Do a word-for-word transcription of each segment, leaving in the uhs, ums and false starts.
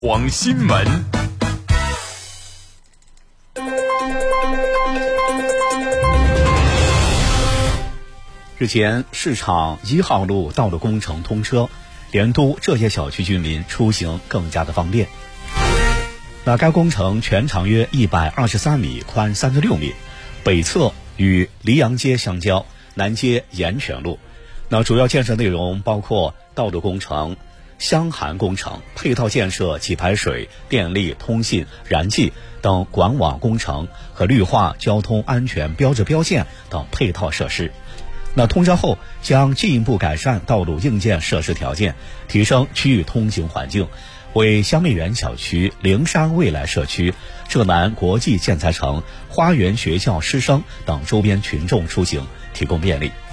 广新闻。日前，市场一号路道路工程通车，连都这些小区居民出行更加的方便。那该工程全长约一百二十三米，宽三十六米，北侧与黎阳街相交，南接盐泉路。那主要建设内容包括道路工程、箱涵工程、配套建设给排水、电力、通信、燃气等管网工程和绿化、交通安全标志标线等配套设施。那通车后将进一步改善道路硬件设施条件，提升区域通行环境，为香蜜园小区、灵山未来社区、浙南国际建材城、花园学校师生等周边群众出行提供便利。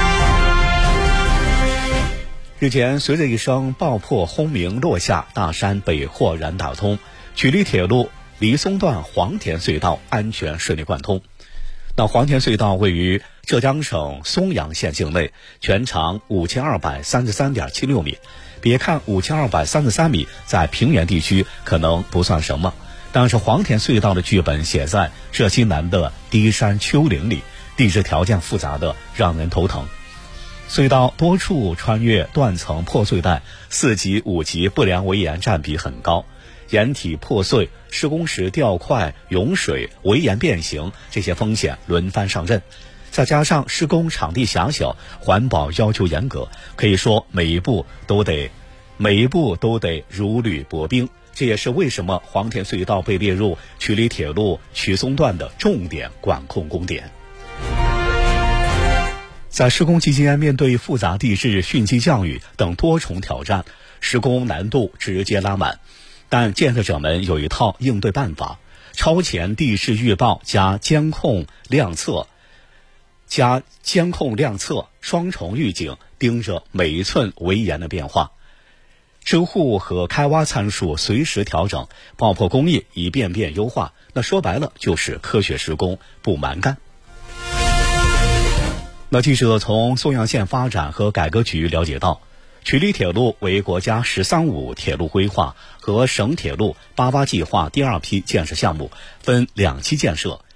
日前，随着一声爆破轰鸣落下，大山北豁然打通，曲里铁路离松段黄田隧道安全顺利贯通。那黄田隧道位于浙江省松阳县境内，全长五千二百三十三点七六米。别看五千二百三十三米在平原地区可能不算什么，但是黄田隧道的剧本写在浙西南的低山丘陵里，地质条件复杂的让人头疼。隧道多处穿越断层破碎带，四级五级不良围岩占比很高，岩体破碎、施工时掉块、涌水、围岩变形这些风险轮番上阵，再加上施工场地狭小，环保要求严格，可以说每一步都得每一步都得如履薄冰。这也是为什么黄田隧道被列入曲里铁路曲松段的重点管控工点。在施工期间，面对复杂地质、汛期降雨等多重挑战，施工难度直接拉满。但建设者们有一套应对办法：超前地势预报加监控量测，加监控量测双重预警，盯着每一寸围岩的变化。支护和开挖参数随时调整，爆破工艺一遍遍优化。那说白了就是科学施工，不蛮干。那记者从松阳县发展和改革局了解到，曲里铁路为国家“十三五”铁路规划和省铁路八八计划第二批建设项目，分两期建设，